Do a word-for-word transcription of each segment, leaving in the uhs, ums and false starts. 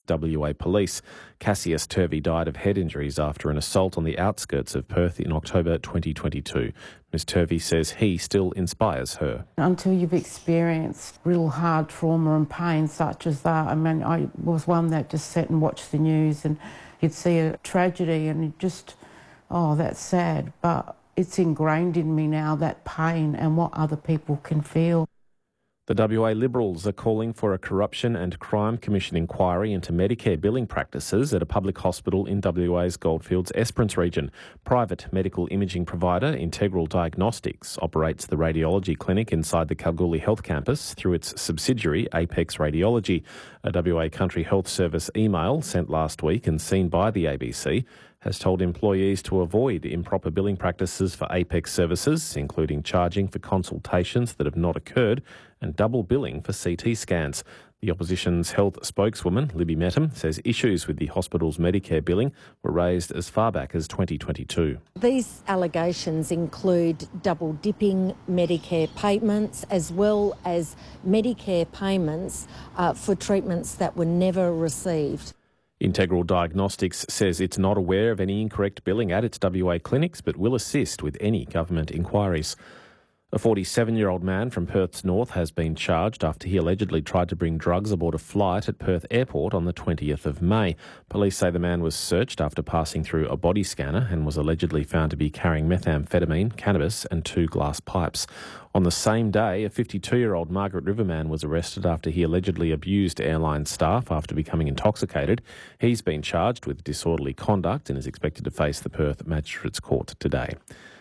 W A Police. Cassius Turvey died of head injuries after an assault on the outskirts of Perth in October twenty twenty-two. Miz Turvey says he still inspires her. Until you've experienced real hard trauma and pain such as that, I mean, I was one that just sat and watched the news and you'd see a tragedy and you just, oh, that's sad. But it's ingrained in me now, that pain and what other people can feel. The W A Liberals are calling for a Corruption and Crime Commission inquiry into Medicare billing practices at a public hospital in W A's Goldfields Esperance region. Private medical imaging provider Integral Diagnostics operates the radiology clinic inside the Kalgoorlie Health Campus through its subsidiary Apex Radiology. A W A Country Health Service email sent last week and seen by the A B C has told employees to avoid improper billing practices for Apex services, including charging for consultations that have not occurred and double billing for C T scans. The opposition's health spokeswoman, Libby Mettam, says issues with the hospital's Medicare billing were raised as far back as twenty twenty-two. These allegations include double dipping Medicare payments as well as Medicare payments uh, for treatments that were never received. Integral Diagnostics says it's not aware of any incorrect billing at its W A clinics but will assist with any government inquiries. A forty-seven-year-old man from Perth's north has been charged after he allegedly tried to bring drugs aboard a flight at Perth Airport on the twentieth of May. Police say the man was searched after passing through a body scanner and was allegedly found to be carrying methamphetamine, cannabis and two glass pipes. On the same day, a fifty-two-year-old Margaret River man was arrested after he allegedly abused airline staff after becoming intoxicated. He's been charged with disorderly conduct and is expected to face the Perth Magistrates Court today.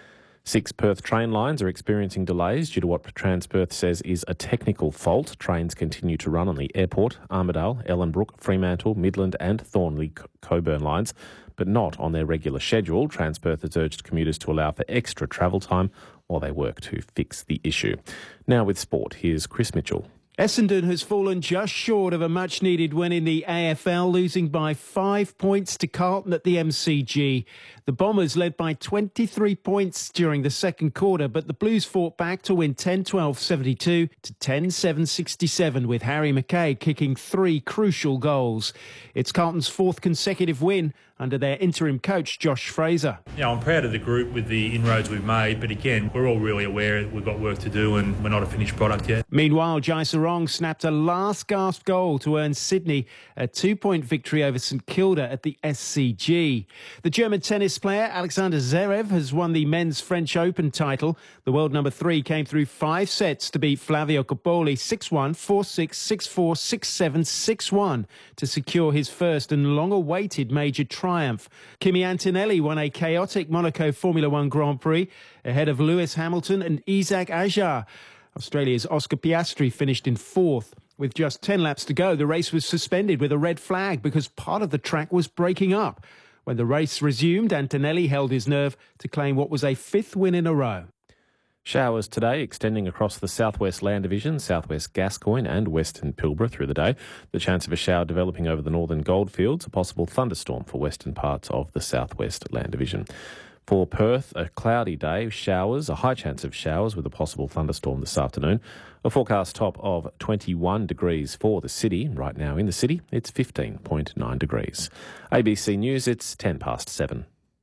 Six Perth train lines are experiencing delays due to what Transperth says is a technical fault. Trains continue to run on the Airport, Armidale, Ellenbrook, Fremantle, Midland and Thornley Coburn lines, but not on their regular schedule. Transperth has urged commuters to allow for extra travel time while they work to fix the issue. Now with sport, here's Chris Mitchell. Essendon has fallen just short of a much-needed win in the A F L, losing by five points to Carlton at the M C G. The Bombers led by twenty-three points during the second quarter, but the Blues fought back to win ten twelve seventy-two to ten seven sixty-seven, with Harry Mackay kicking three crucial goals. It's Carlton's fourth consecutive win under their interim coach, Josh Fraser. Yeah, I'm proud of the group with the inroads we've made, but again, we're all really aware that we've got work to do and we're not a finished product yet. Meanwhile, Jai Sarong snapped a last-gasp goal to earn Sydney a two-point victory over St Kilda at the S C G. The German tennis player Alexander Zverev has won the men's French Open title. The world number three came through five sets to beat Flavio Coppoli six one, four six, six four, six seven, six one to secure his first and long-awaited major triumph. Kimi Antonelli won a chaotic Monaco Formula One Grand Prix ahead of Lewis Hamilton and Isaac Ajar. Australia's Oscar Piastri finished in fourth. With just ten laps to go, the race was suspended with a red flag because part of the track was breaking up. When the race resumed, Antonelli held his nerve to claim what was a fifth win in a row. Showers today extending across the southwest Land Division, southwest Gascoyne and western Pilbara through the day. The chance of a shower developing over the northern Goldfields, a possible thunderstorm for western parts of the southwest Land Division. For Perth, a cloudy day, showers, a high chance of showers with a possible thunderstorm this afternoon. A forecast top of twenty-one degrees for the city. Right now in the city, it's fifteen point nine degrees. A B C News, it's ten past seven.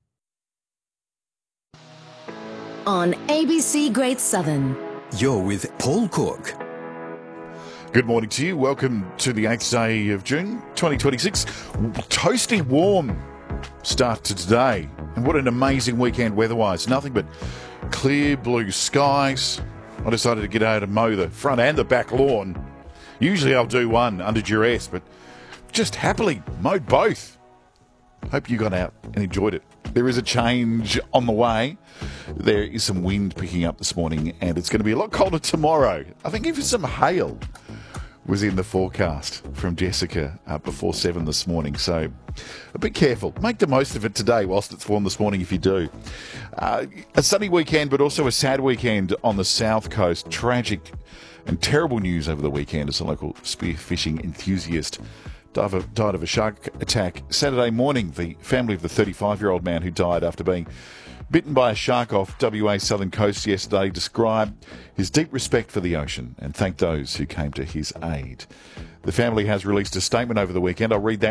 On A B C Great Southern. You're with Paul Cook. Good morning to you. Welcome to the eighth day of June twenty twenty-six. Toasty warm start to today. And what an amazing weekend weather-wise. Nothing but clear blue skies. I decided to get out and mow the front and the back lawn. Usually I'll do one under duress, but just happily mowed both. Hope you got out and enjoyed it. There is a change on the way. There is some wind picking up this morning, and it's going to be a lot colder tomorrow. I think even some hail was in the forecast from Jessica uh, before seven this morning. So a bit careful. Make the most of it today whilst it's warm this morning if you do. Uh, a sunny weekend, but also a sad weekend on the south coast. Tragic and terrible news over the weekend as a local spearfishing enthusiast died of, died of a shark attack Saturday morning. The family of the thirty-five-year-old man who died after being bitten by a shark off W A's southern coast yesterday described his deep respect for the ocean and thanked those who came to his aid. The family has released a statement over the weekend. I'll read that.